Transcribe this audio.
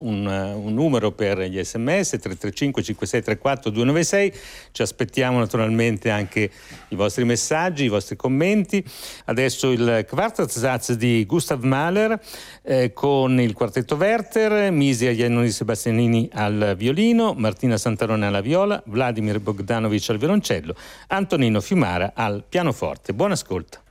un numero per gli sms 335 5634 296. Ci aspettiamo naturalmente anche i vostri messaggi, i vostri commenti. Adesso il Quartersatz di Gustav Mahler con il quartetto Werther, Misia Iannoni Sebastianini al violino, Martina Santarone alla viola, Vladimir Bogdanovic al violoncello, Antonino Fiumara al pianoforte. Buon ascolto.